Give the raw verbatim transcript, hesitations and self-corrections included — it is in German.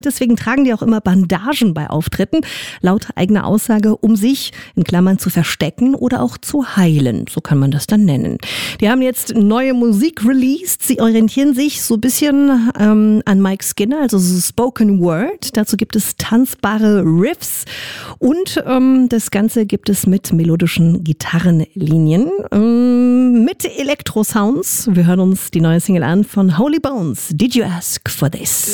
Deswegen tragen die auch immer Bandagen bei Auftritten, laut eigener Aussage, um sich in Klammern zu verstecken oder auch zu heilen. So kann man das dann nennen. Die haben jetzt neue Musik released. Sie orientieren sich so ein bisschen ähm, an Mike Skinner, also so Spoken Word. Dazu gibt es tanzbare Riffs und ähm, das Ganze gibt es mit melodischen Gitarrenlinien, ähm, mit Elektro-Sounds. Wir hören uns die neue Single an von Holy Bones. Did you ask for this?